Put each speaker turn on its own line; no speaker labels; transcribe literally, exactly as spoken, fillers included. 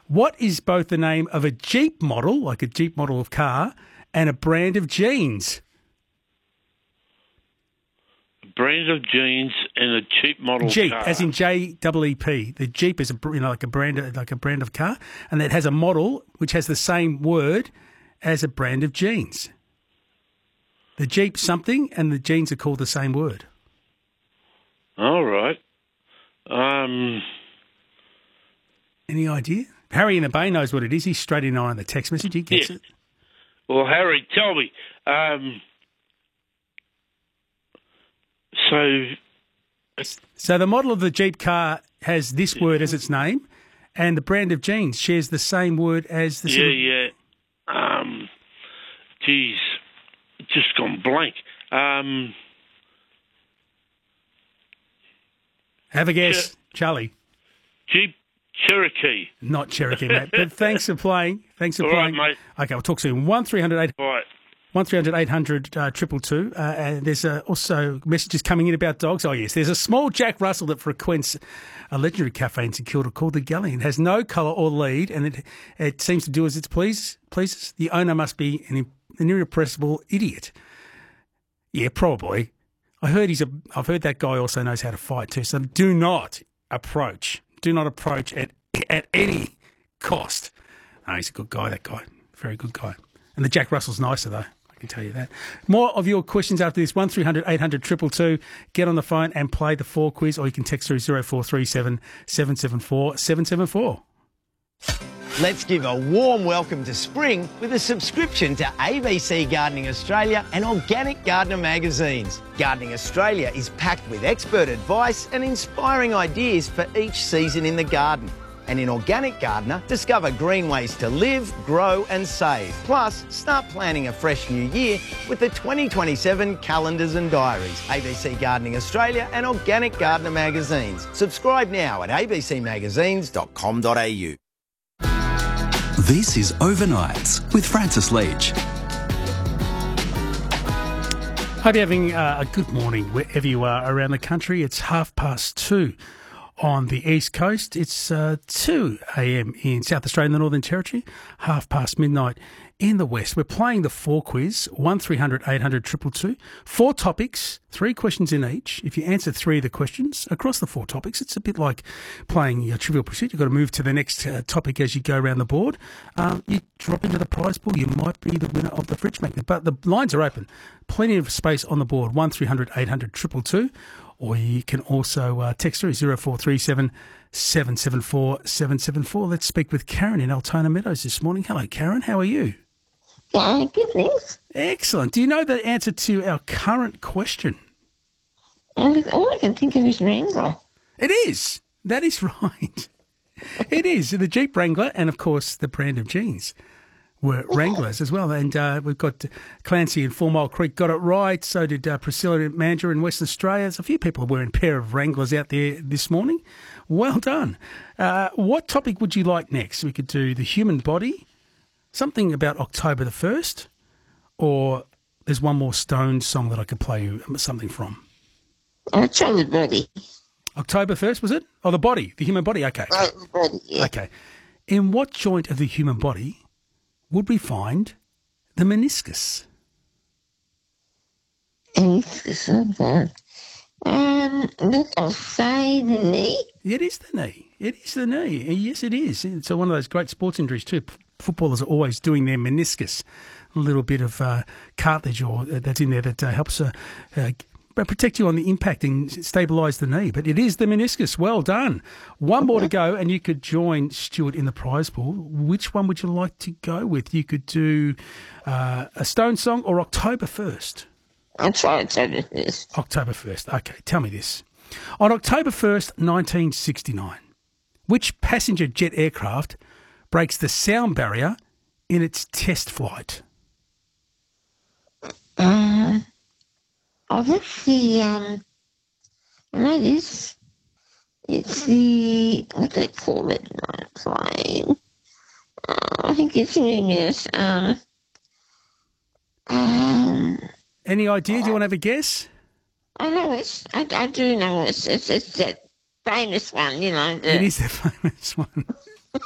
What is both the name of a Jeep model, like a Jeep model of car, and a brand of jeans?
Brand of jeans and a cheap model
Jeep,
car.
as in J E E P. The Jeep is a you know like a brand like a brand of car, and it has a model which has the same word as a brand of jeans. The Jeep something, and the jeans are called the same word.
All right. Um.
Any idea? Harry in the Bay knows what it is. He's straight in on the text message. He gets
yeah.
it.
Well, Harry, tell me. Um. So.
So the model of the Jeep car has this word as its name, and the brand of jeans shares the same word as the...
Yeah, yeah. Um, geez, just gone blank. Um,
Have a guess,
Cher-
Charlie.
Jeep Cherokee.
Not Cherokee, mate. But thanks for playing. Thanks for
All
playing.
right, mate.
Okay, we'll talk soon. One three hundred eight.
All right.
One three hundred eight hundred uh, triple two. Uh, and there's uh, also messages coming in about dogs. Oh yes, there's a small Jack Russell that frequents a legendary cafe in St Kilda called the Galleon. It has no colour or lead, and it it seems to do as it please, pleases. The owner must be an, an irrepressible idiot. Yeah, probably. I heard he's a. I've heard that guy also knows how to fight too. So do not approach. Do not approach at at any cost. No, he's a good guy. That guy, very good guy. And the Jack Russell's nicer though. I can tell you that. More of your questions after this. One three hundred eight hundred two two two. Get on the phone and play the four quiz, or you can text through zero four three seven seven seven four seven seven four.
Let's give a warm welcome to spring with a subscription to A B C Gardening Australia and Organic Gardener magazines. Gardening Australia is packed with expert advice and inspiring ideas for each season in the garden. And in Organic Gardener, discover green ways to live, grow and save. Plus, start planning a fresh new year with the twenty twenty-seven calendars and diaries. A B C Gardening Australia and Organic Gardener magazines. Subscribe now at a b c magazines dot com dot a u.
This is Overnights with Francis Leach.
Hope you're having uh, a good morning wherever you are around the country. It's half past two on the East Coast. It's uh, two a.m. in South Australia and the Northern Territory, half past midnight in the West. We're playing the four quiz, one three hundred eight hundred two two two. Four topics, three questions in each. If you answer three of the questions across the four topics, it's a bit like playing your Trivial Pursuit. You've got to move to the next uh, topic as you go around the board. Um, you drop into the prize pool, you might be the winner of the fridge magnet. But the lines are open. Plenty of space on the board, one three hundred eight hundred two two two. Or you can also uh, text through zero four three seven seven seven four seven seven four. Let's speak with Karen in Altona Meadows this morning. Hello, Karen. How are you?
Yeah, good, thanks.
Excellent. Do you know the answer to our current question?
And all I can think of is Wrangler.
It is. That is right. It is. The Jeep Wrangler and, of course, the brand of jeans were Wranglers as well. And uh, we've got Clancy in Four Mile Creek got it right. So did uh, Priscilla in Mandurah in Western Australia. There's a few people wearing a pair of Wranglers out there this morning. Well done. Uh, what topic would you like next? We could do the human body, something about October the first, or there's one more Stones song that I could play you something from.
I'll try the body.
October first, was it? Oh, the body, the human body. Okay.
Right, the body, yeah.
Okay. In what joint of the human body would we find the meniscus?
Meniscus, oh God. Um, look, I'll say the knee.
It is the knee. It is the knee. Yes, it is. It's one of those great sports injuries too. Footballers are always doing their meniscus. A little bit of uh, cartilage or uh, that's in there that uh, helps uh, uh, protect you on the impact and stabilise the knee. But it is the meniscus. Well done. One more to go and you could join Stuart in the prize pool. Which one would you like to go with? You could do uh, a Stone song or October first.
I'll try October first.
October first. Okay, tell me this. On October first, nineteen sixty-nine, which passenger jet aircraft breaks the sound barrier in its test flight?
Uh, oh, that's the, um, I know this. It's the, what do they call it? No, plane. Uh, I think it's numerous. Um, um,
Any idea? Do you want to have a guess?
I know it's, I, I do know it's, it's, it's that famous one, you know. The,
It is the famous one.